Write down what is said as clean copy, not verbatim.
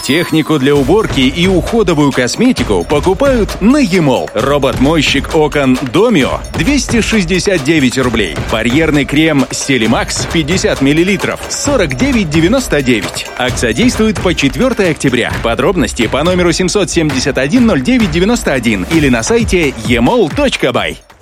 Технику для уборки и уходовую косметику покупают на e-mall. Робот-мойщик окон Domio 269 рублей. Барьерный крем Стелимакс 50 мл 49,99. Акция действует по 4 октября. Подробности по номеру 771 0991 или на сайте emall.by.